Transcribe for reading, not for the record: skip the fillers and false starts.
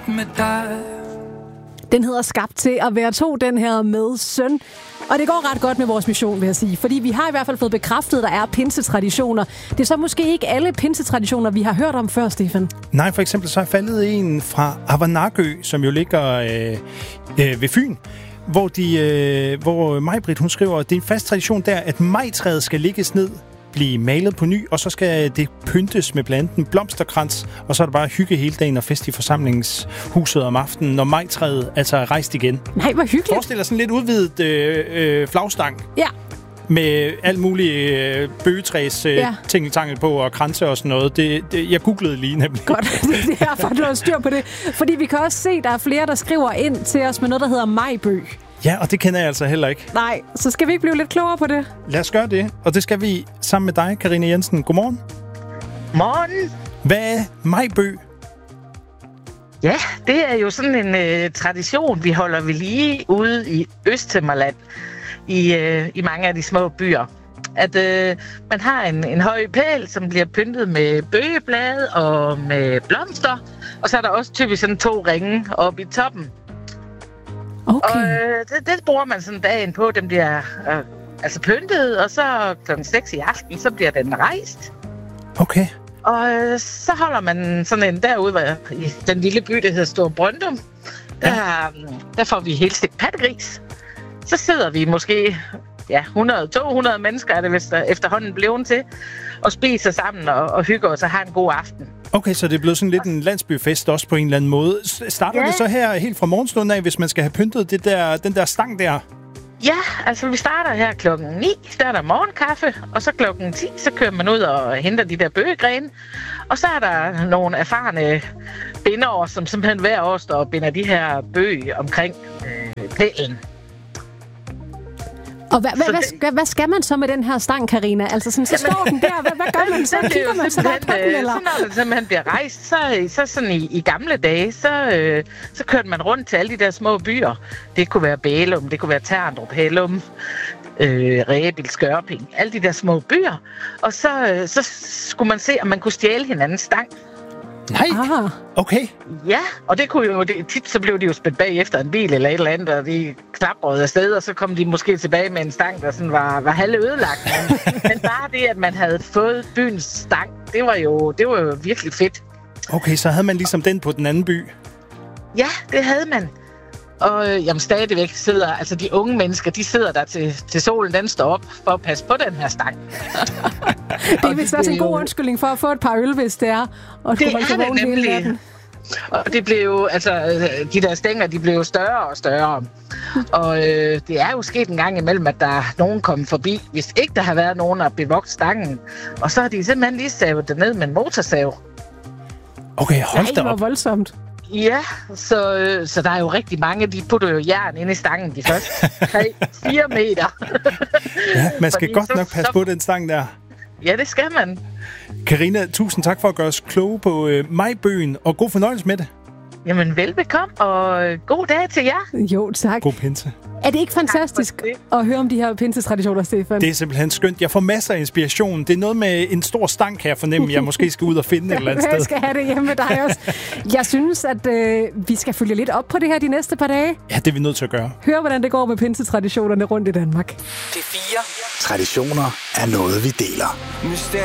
med dig. Den hedder Skabt til at være to, den her med søn. Og det går ret godt med vores mission, vil jeg sige. Fordi vi har i hvert fald fået bekræftet, at der er pinsetraditioner. Det er så måske ikke alle pinsetraditioner, vi har hørt om før, Stefan. Nej, for eksempel så er faldet en fra Avanakø, som jo ligger ved Fyn, hvor Maj-Britt, hun skriver, at det er en fast tradition der, at majtræet skal ligges ned, blive malet på ny, og så skal det pyntes med blandt andet en blomsterkrans, og så er det bare hygge hele dagen og fest i forsamlingshuset om aftenen, når majtræet altså er rejst igen. Nej, hvor hyggeligt. Forestil dig sådan lidt udvidet flagstang. Ja. Med alt muligt bøgetræs tingeltangel på og kranse og sådan noget. Jeg googlede lige nemlig. Godt, det er derfor, du har styr på det. Fordi vi kan også se, at der er flere, der skriver ind til os med noget, der hedder majbøg. Ja, og det kender jeg altså heller ikke. Nej, så skal vi ikke blive lidt klogere på det? Lad os gøre det, og det skal vi sammen med dig, Karina Jensen. Godmorgen. Morgen. Hvad er majbøg? Ja, det er jo sådan en tradition, vi holder ved lige ude i Østhimmerland. I mange af de små byer. At man har en høj pæl, som bliver pyntet med bøgeblade og med blomster. Og så er der også typisk sådan 2 ringe oppe i toppen. Okay. Og det bruger man sådan dagen på. Den bliver altså pyntet, og så klokken 6 i aften, så bliver den rejst. Okay. Og så holder man sådan en derude i den lille by, der hedder Store Brøndum. Der får vi helt stegt pattegris. Så sidder vi måske 100-200 mennesker, er det vist efterhånden blevet til, og spiser sammen og hygger os og har en god aften. Okay, så det er blevet sådan lidt en landsbyfest også på en eller anden måde. Starter det så her helt fra morgenstunden af, hvis man skal have pyntet den der stang der? Ja, altså vi starter her klokken 9, der er der morgenkaffe, og så klokken 10, så kører man ud og henter de der bøgegrene. Og så er der nogle erfarne bindere, som simpelthen hver år står og binder de her bøge omkring pælen. Og hvad skal man så med den her stang, Karina? Altså sådan, så står den der, hvad gør man så? Kigger man så bare på den, eller? Så når den simpelthen bliver rejst, så sådan i gamle dage, så kørte man rundt til alle de der små byer. Det kunne være Bælum, det kunne være Terndrup, Hellum, Rebild, Skørping, alle de der små byer. Og så skulle man se, om man kunne stjæle hinandens stang. Nej, okay. Ja, og det kunne jo tit, så blev de jo spændt bag efter en bil eller et eller andet, og de klaprede afsted, og så kom de måske tilbage med en stang, der sådan var halv ødelagt. Men bare det, at man havde fået byens stang, det var jo virkelig fedt. Okay, så havde man ligesom den på den anden by? Ja, det havde man. Og stadigvæk sidder, altså de unge mennesker, de sidder der til solen den står op for at passe på den her stang. Det er vist også en god undskyldning for at få et par øl, hvis det er. Og det er det nemlig. Og det blev jo, altså de der stænger, de blev jo større og større. Og det er jo sket en gang imellem, at der er nogen kommet forbi, hvis ikke der har været nogen at bevogte stangen. Og så har de simpelthen lige savet det ned med en motorsav. Okay, hold da op. Det var voldsomt. Ja, så der er jo rigtig mange, de putter jo jern ind i stangen de første 3-4 meter. Ja, man skal godt nok passe på den stang der. Ja, det skal man. Karina, tusind tak for at gøre os kloge på majbøgen, og god fornøjelse med det. Jamen, velbekomme, og god dag til jer. Jo, tak. God pinse. Er det ikke fantastisk at høre om de her pinsetraditioner, Stefan? Det er simpelthen skønt. Jeg får masser af inspiration. Det er noget med en stor stang, kan jeg fornemme, jeg måske skal ud og finde et eller andet sted. Jeg skal have det hjemme med dig også. Jeg synes, at vi skal følge lidt op på det her de næste par dage. Ja, det er vi nødt til at gøre. Hør, hvordan det går med pinsetraditionerne rundt i Danmark. P4. Traditioner er noget, vi deler.